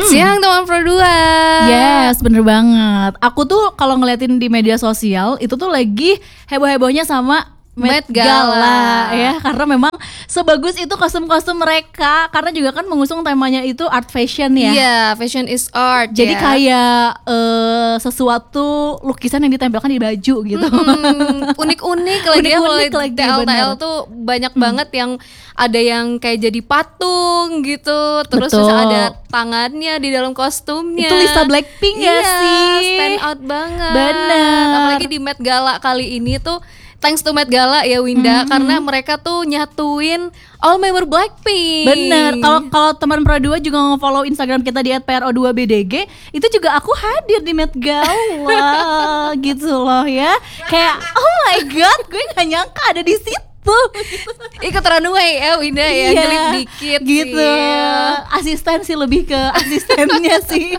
Siang teman Pro 2. Yes, bener banget. Aku tuh kalau ngeliatin di media sosial itu tuh lagi heboh-hebohnya sama Met Gala ya, karena memang sebagus itu kostum-kostum mereka, karena juga kan mengusung temanya itu art fashion ya. Iya, fashion is art. Jadi ya. kayak sesuatu lukisan yang ditempelkan di baju gitu. Unik-unik lagi ya, Unik-unik kalau lagi, TL bener. tuh banyak banget yang ada yang kayak jadi patung gitu, terus Betul. ada tangannya di dalam kostumnya. Itu Lisa Blackpink ya Iya, sih. stand out banget. Bener. Apalagi di Met Gala kali ini tuh, thanks to Met Gala ya Winda, karena mereka tuh nyatuin all member Blackpink. Bener, kalau teman Pro 2 juga nge-follow Instagram kita di @pro2bdg, itu juga aku hadir di Met Gala gitu loh ya. Kayak oh my god, gue gak nyangka ada di situ. Ikut runway ya Winda ya, Iya, klip dikit gitu. sih. Asisten sih, lebih ke asistennya sih.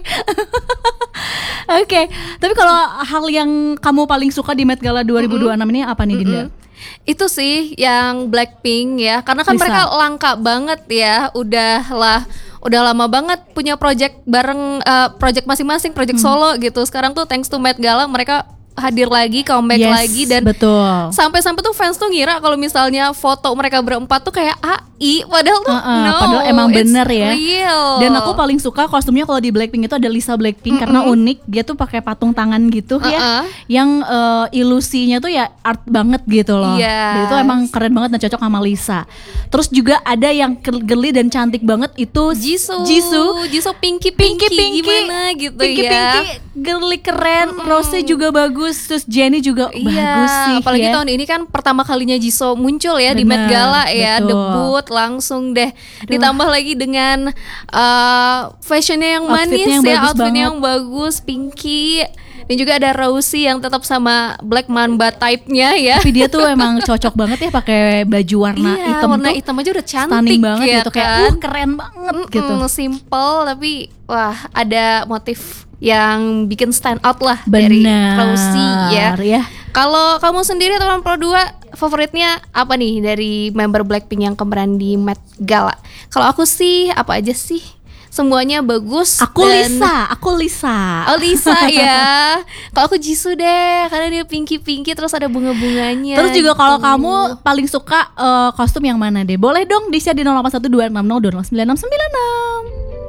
Oke, tapi kalau hal yang kamu paling suka di Met Gala 2026 ini apa nih, Dinda? Itu sih yang Blackpink ya, karena kan Lisa. mereka langka banget ya, udah lama banget punya project bareng, project masing-masing, project solo gitu. Sekarang tuh thanks to Met Gala mereka hadir lagi, comeback Yes, lagi, dan betul. sampai-sampai tuh fans tuh ngira kalau misalnya foto mereka berempat tuh kayak AI, padahal tuh no, Padahal emang it's bener ya. real. Dan aku paling suka kostumnya kalau di Blackpink itu ada Lisa Blackpink, karena unik. Dia tuh pakai patung tangan gitu ya, yang ilusinya tuh ya art banget gitu loh. Dan itu emang keren banget dan cocok sama Lisa. Terus juga ada yang girly dan cantik banget itu Jisoo Pinky gimana gitu Pinky, ya. Pinky girly keren, Rose juga bagus, terus Jennie juga bagus sih. Apalagi ya. tahun ini kan pertama kalinya Jisoo muncul ya di Met Bener, Gala ya, betul. debut langsung deh. Ditambah lagi dengan fashionnya yang manis Outfitnya yang ya, bagus outfitnya banget. yang bagus, Pinky. Dan juga ada Rosie yang tetap sama Black Mamba type-nya ya. Tapi dia tuh emang cocok banget ya pakai baju warna Iya, hitam warna tuh. hitam aja udah cantik Stunning banget ya gitu, kan? kayak keren banget gitu. Simple tapi wah, ada motif yang bikin stand out lah dari Bener Rosie ya. ya. Kalau kamu sendiri teman Pro 2, favoritnya apa nih dari member Blackpink yang kemarin di Met Gala? Kalau aku sih apa aja sih? Semuanya bagus. Aku dan- Lisa. Oh Lisa ya. Kalau aku Jisoo deh, karena dia pinky terus ada bunga-bunganya. Terus juga kalau gitu. kamu paling suka kostum yang mana deh? Boleh dong di-share di 081260 2096696.